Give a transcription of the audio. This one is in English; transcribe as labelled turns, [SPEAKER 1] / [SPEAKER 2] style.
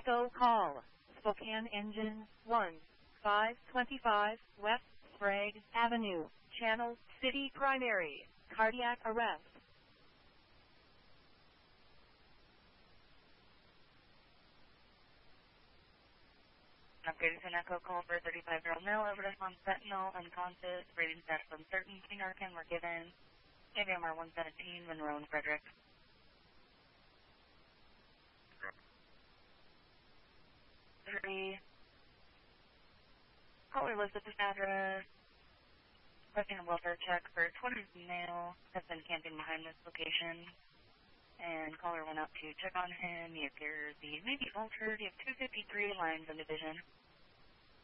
[SPEAKER 1] Echo call. Spokane Engine 1, 525 West Sprague Avenue, Channel City Primary, cardiac arrest.
[SPEAKER 2] Upgraded to an echo call for a 35-year-old male, overdose on fentanyl, unconscious, breathing status uncertain. King Arcan were given. AVMR 117, Monroe and Frederick. Caller lives at this address. Requesting a welfare check for a 20 male has been camping behind this location. And caller went out to check on him. He appears he may be altered. You have 253 lines of division.